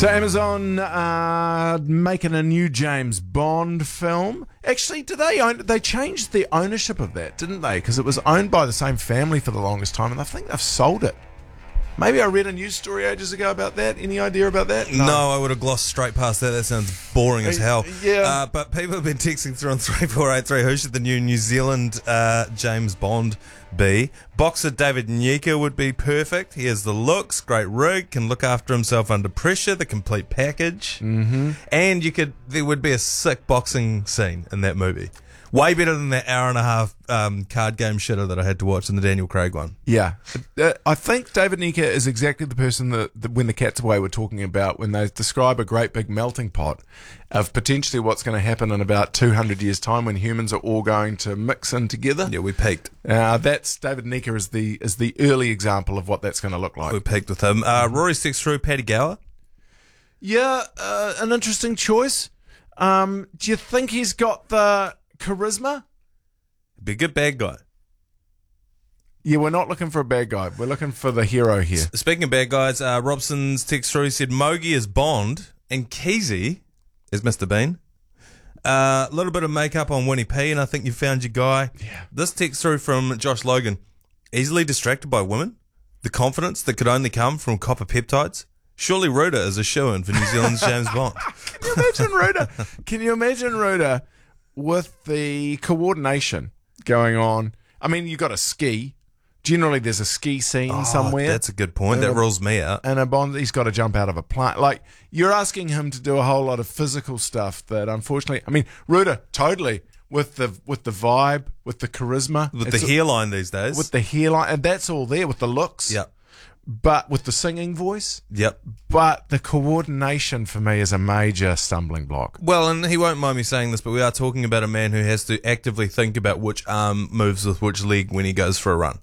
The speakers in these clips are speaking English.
So Amazon making a new James Bond film. Actually, they changed the ownership of that, didn't they? Because it was owned by the same family for the longest time, and I think they've sold it. Maybe I read a news story ages ago about that. Any idea about that? No, I would have glossed straight past that. That sounds boring as hell. Yeah. But people have been texting through on 3483. Who should the New Zealand James Bond be? Boxer David Nyika would be perfect. He has the looks, great rig, can look after himself under pressure, the complete package. Mm-hmm. And there would be a sick boxing scene in that movie. Way better than that hour and a half card game shitter that I had to watch in the Daniel Craig one. Yeah. I think David Nyika is exactly the person that when the cat's away we're talking about when they describe a great big melting pot of potentially what's going to happen in about 200 years' time when humans are all going to mix in together. Yeah, we peaked. That's David Nyika is the early example of what that's going to look like. We peaked with him. Rory's text through Paddy Gower. Yeah, an interesting choice. Do you think he's got the charisma? Be a good bad guy. Yeah, we're not looking for a bad guy. We're looking for the hero here. Speaking of bad guys, Robson's text through said Mogi is Bond and Keezy is Mr. Bean. A little bit of makeup on Winnie P, and I think you found your guy. Yeah. This text through from Josh Logan. Easily distracted by women? The confidence that could only come from copper peptides? Surely Ruda is a shoo-in for New Zealand's James Bond. Can you imagine Ruda? Can you imagine Ruda with the coordination going on? I mean, you got to ski. Generally, there's a ski scene somewhere. That's a good point. That rules me out. And a Bond, he's got to jump out of a plane. Like, you're asking him to do a whole lot of physical stuff that, unfortunately, I mean, Ruda, totally, with the vibe, with the charisma. With the hairline these days. With the hairline, and that's all there, with the looks. Yep. But with the singing voice. Yep. But the coordination for me is a major stumbling block. Well, and he won't mind me saying this, but we are talking about a man who has to actively think about which arm moves with which leg when he goes for a run.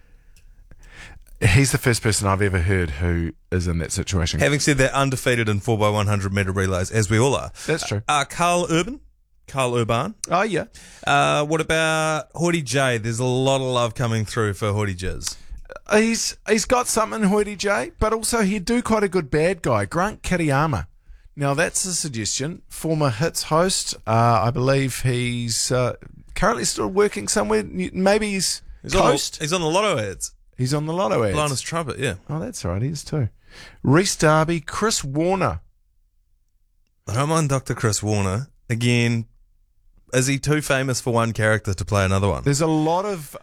He's the first person I've ever heard who is in that situation. Having said that, undefeated in 4x100 metre relays, as we all are. That's true. Carl Urban. Oh, yeah. What about Hoodie J? There's a lot of love coming through for Hoodie Jizz. He's got something, Hoodie J, but also he'd do quite a good bad guy. Grant Kiriyama. Now, that's a suggestion. Former Hits host. I believe he's currently still working somewhere. Maybe he's host. He's on the Lotto ads. He's on the Lotto ads. Blindness Trumpet, yeah. Oh, that's right. He is too. Reece Darby, Chris Warner. I don't mind Dr. Chris Warner. Again, is he too famous for one character to play another one? There's a lot of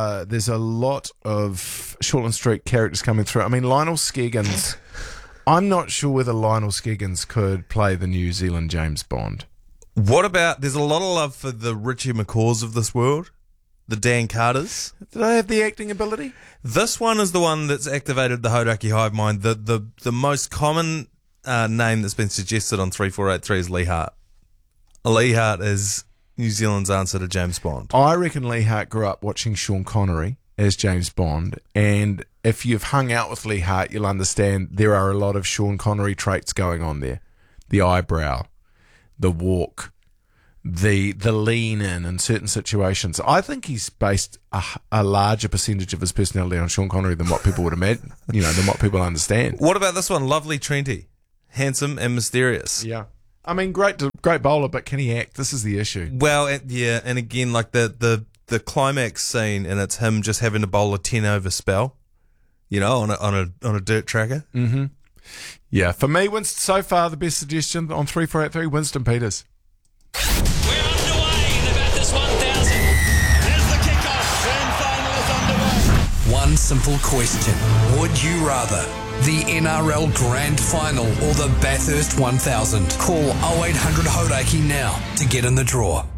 Shortland Street characters coming through. I mean, Lionel Skeggins. I'm not sure whether Lionel Skeggins could play the New Zealand James Bond. What about, there's a lot of love for the Richie McCaws of this world, the Dan Carters. Do they have the acting ability? This one is the one that's activated the Hodaki hive mind. The most common name that's been suggested on 3483 is Lee Hart. Lee Hart is New Zealand's answer to James Bond. I reckon Lee Hart grew up watching Sean Connery as James Bond, and if you've hung out with Lee Hart, you'll understand there are a lot of Sean Connery traits going on there. The eyebrow, the walk, the lean in certain situations. I think he's based a larger percentage of his personality on Sean Connery than what people would imagine, than what people understand. What about this one? Lovely Trenty. Handsome and mysterious. Yeah. I mean, great bowler, but can he act? This is the issue. Well, yeah, and again, like the climax scene, and it's him just having to bowl a 10 over spell, on a dirt tracker. Mm-hmm. Yeah, for me, so far the best suggestion on 3483, Winston Peters. We're underway in about this 1,000. There's the kickoff. Grand final is underway. One simple question. Would you rather the NRL Grand Final or the Bathurst 1000? Call 0800 Hodaki now to get in the draw.